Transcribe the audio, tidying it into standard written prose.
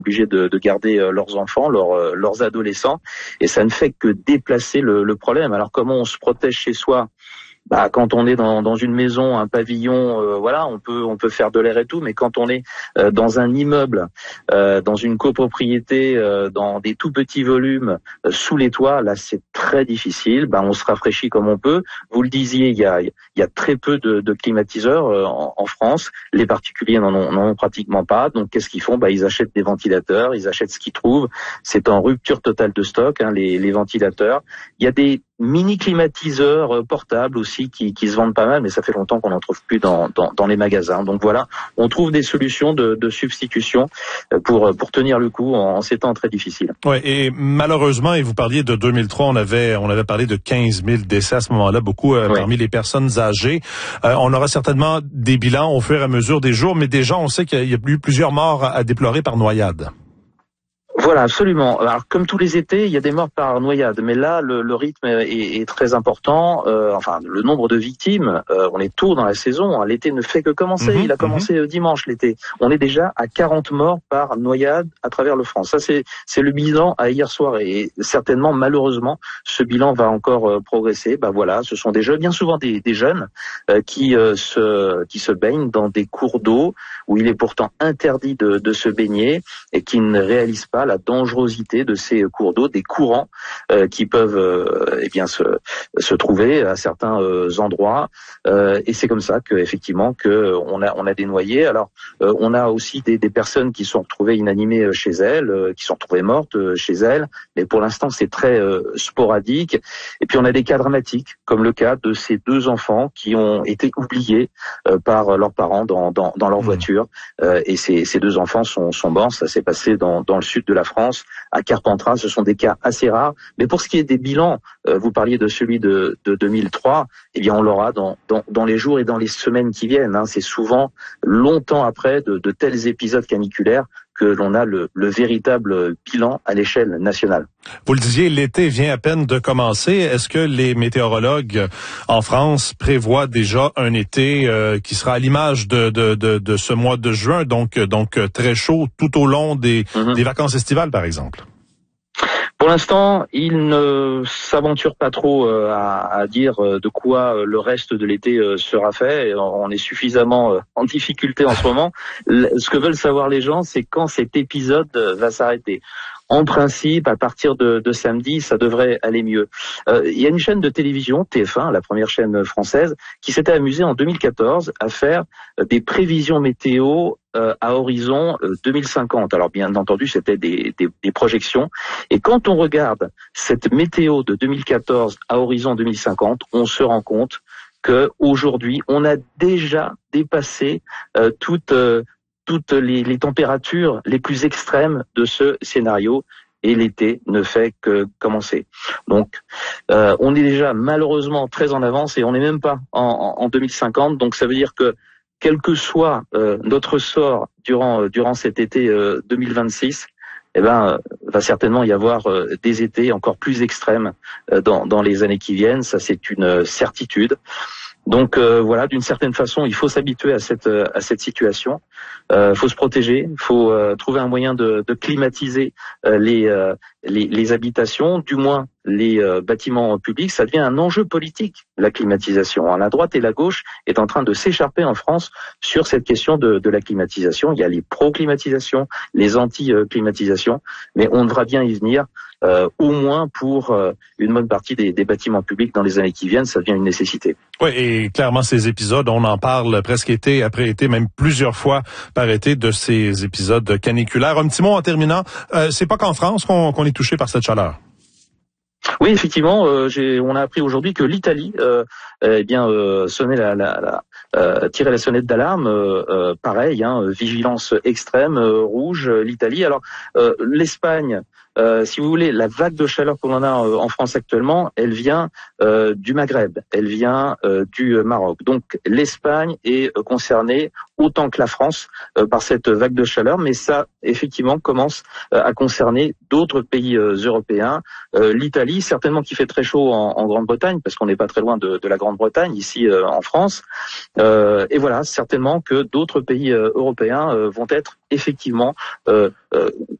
obligés de garder leurs enfants, leurs adolescents, et ça ne fait que déplacer le problème. Alors comment on se protège chez soi? Quand on est dans une maison, un pavillon, voilà, on peut faire de l'air et tout, mais quand on est dans un immeuble, dans une copropriété, dans des tout petits volumes, sous les toits, là c'est très difficile. On se rafraîchit comme on peut. Vous le disiez, il y a très peu de climatiseurs en France. Les particuliers n'en ont pratiquement pas. Donc qu'est-ce qu'ils font? Ils achètent des ventilateurs, ils achètent ce qu'ils trouvent. C'est en rupture totale de stock, les ventilateurs. Il y a des mini climatiseurs portables aussi qui se vendent pas mal, mais ça fait longtemps qu'on n'en trouve plus dans les magasins. Donc voilà, on trouve des solutions de substitution pour tenir le coup en ces temps très difficiles. Ouais, et malheureusement, et vous parliez de 2003, on avait parlé de 15 000 décès à ce moment-là, beaucoup parmi les personnes âgées. On aura certainement des bilans au fur et à mesure des jours, mais déjà on sait qu'il y a eu plusieurs morts à déplorer par noyade. Voilà, absolument. Alors, comme tous les étés, il y a des morts par noyade, mais là, le rythme est très important. Le nombre de victimes, on est tôt dans la saison. L'été ne fait que commencer. Il a commencé dimanche, l'été. On est déjà à 40 morts par noyade à travers le France. Ça, c'est le bilan à hier soir. Et certainement, malheureusement, ce bilan va encore progresser. Voilà, ce sont des jeunes, bien souvent des jeunes, qui se baignent dans des cours d'eau où il est pourtant interdit de se baigner et qui ne réalisent pas la dangerosité de ces cours d'eau, des courants qui peuvent se trouver à certains endroits, et c'est comme ça que effectivement que on a des noyés. Alors on a aussi des personnes qui sont retrouvées inanimées chez elles, qui sont retrouvées mortes chez elles, mais pour l'instant c'est très sporadique. Et puis on a des cas dramatiques comme le cas de ces deux enfants qui ont été oubliés par leurs parents dans leur voiture, et ces deux enfants sont morts. Ça s'est passé dans le sud de la France, à Carpentras. Ce sont des cas assez rares. Mais pour ce qui est des bilans, vous parliez de celui de 2003, on l'aura dans les jours et dans les semaines qui viennent. C'est souvent longtemps après de tels épisodes caniculaires que l'on a le véritable bilan à l'échelle nationale. Vous le disiez, l'été vient à peine de commencer. Est-ce que les météorologues en France prévoient déjà un été qui sera à l'image de ce mois de juin, donc très chaud tout au long des vacances estivales, par exemple? Pour l'instant, il ne s'aventure pas trop à dire de quoi le reste de l'été sera fait. On est suffisamment en difficulté en ce moment. Ce que veulent savoir les gens, c'est quand cet épisode va s'arrêter. En principe, à partir de samedi, ça devrait aller mieux. Il y a une chaîne de télévision, TF1, la première chaîne française, qui s'était amusée en 2014 à faire des prévisions météo à horizon 2050. Alors bien entendu, c'était des projections. Et quand on regarde cette météo de 2014 à horizon 2050, on se rend compte que aujourd'hui, on a déjà dépassé toutes les températures les plus extrêmes de ce scénario, et l'été ne fait que commencer. Donc, on est déjà malheureusement très en avance et on n'est même pas en 2050. Donc, ça veut dire que quel que soit notre sort durant cet été 2026, va certainement y avoir des étés encore plus extrêmes dans les années qui viennent. Ça, c'est une certitude. Donc voilà, d'une certaine façon, il faut s'habituer à cette situation. Faut se protéger, faut trouver un moyen de climatiser les habitations, du moins les bâtiments publics. Ça devient un enjeu politique, la climatisation. La droite et la gauche est en train de s'écharper en France sur cette question de la climatisation. Il y a les pro-climatisation, les anti-climatisation, mais on devra bien y venir. Au moins pour une bonne partie des bâtiments publics dans les années qui viennent, ça devient une nécessité. Oui, et clairement ces épisodes, on en parle presque été après été, même plusieurs fois par été, de ces épisodes caniculaires. Un petit mot en terminant, c'est pas qu'en France qu'on est touché par cette chaleur. Oui, effectivement, on a appris aujourd'hui que l'Italie tirait la sonnette d'alarme, pareil, vigilance extrême, rouge, l'Italie. Alors l'Espagne, si vous voulez, la vague de chaleur qu'on en a en France actuellement, elle vient du Maghreb, elle vient du Maroc. Donc l'Espagne est concernée autant que la France par cette vague de chaleur, mais ça effectivement commence à concerner d'autres pays européens, l'Italie certainement qui fait très chaud en Grande-Bretagne parce qu'on n'est pas très loin de la Grande-Bretagne ici en France, et voilà certainement que d'autres pays européens vont être effectivement